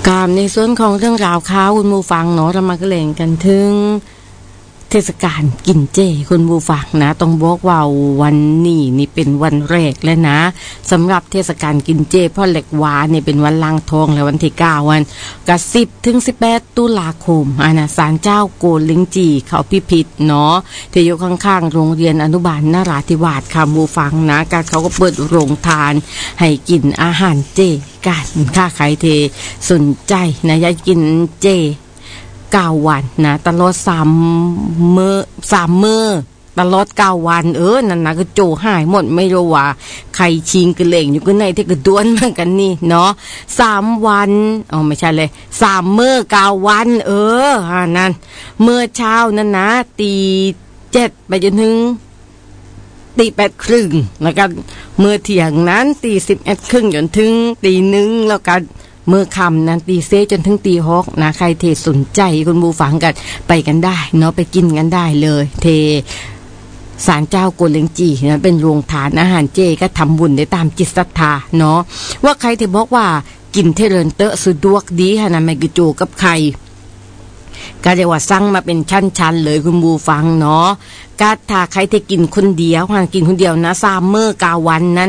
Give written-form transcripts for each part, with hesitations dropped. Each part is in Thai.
กามในส่วนของเรื่องราวค้าคุณผู้ฟังเนาะเรามาเล่นกันถึงเทศกาลกินเจคุณผู้ฟังนะต้องบอกว่าวันนี้นี่เป็นวันแรกแล้วนะสำหรับเทศกาลกินเจพ่อเหล็กวาเนี่ยเป็นวันล้างทองแล้ววันที่9วันกับ10ถึง18ตุลาคมนะศาลเจ้าโกลิงจีเขาพิพิธเนาะที่อยู่ข้างๆโรงเรียนอนุบาลนราธิวาสค่ะผู้ฟังนะการเขาก็เปิดโรงทานให้กินอาหารเจกันค่าใครเทสนใจนะอยากกินเจ9วันนะตลอด3มื้อตลอด9วันนั่นนะก็โจหายหมดไม่รู้ว่าใครชิงกระเหล่งอยู่ก็ในที่กระด้วนเหมือนกันนี่เนาะ3วันไม่ใช่เลย3มื้อ9วันนั่นเมื่อเช้านั่นนะตี7ไปจนถึงตี8ครึ่งแล้วก็เมื่อเที่ยงนั้นตี11ครึ่งจนถึงตี1แล้วก็เมื่อค่ำนั้นตีเซจนถึงตี6นะใครเทสนใจคุณผู้ฟังกันไปกันได้เนาะไปกินกันได้เลยเทศาลเจ้าโกเล้งจีนะเป็นโรงทานอาหารเจก็ทำบุญได้ตามจิตศรัทธาเนาะว่าใครที่บอกว่ากินเทเรินเตอะสะดวกดีฮะนะไม่กระโจกับใครก็จะว่าสั่งมาเป็นชั้นๆเลยคุณผู้ฟังเนาะก็ถ้าใครที่กินคนเดียวกินคนเดียวนะ3มื้อ9วันนั้น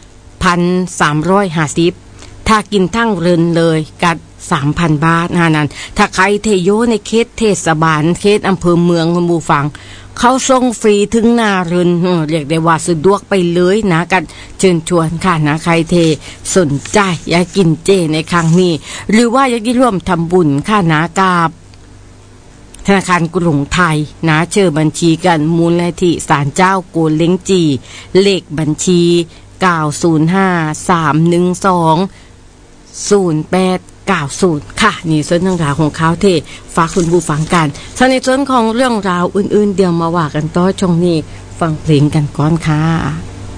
1,350ถ้ากินทั้งเรือนเลยกัด 3,000 บาทนั้นถ้าใครเทโยในเขตเทศบาลเขตอำเภอเมืองคุณผู้ฟังเขาส่งฟรีถึงหน้าเรือนเรียกได้ว่าสะดวกไปเลยนะกันเชิญชวนค่ะนะใครเทสนใจอยากกินเจในครั้งนี้หรือว่าอยากร่วมทำบุญค่ะนะกับธนาคารกรุงไทยนะเชิญบัญชีกันมูลนิธิศาลเจ้าโกเล้งจีเลขบัญชี905-312-0890ค่ะนี่ส่วนเรื่องราวของเขาที่ฝากคุณผู้ฟังกันส่วนในส่วนของเรื่องราวอื่นๆเดี๋ยวมาว่ากันต่อช่วงนี้ฟังเพลงกันก่อนค่ะ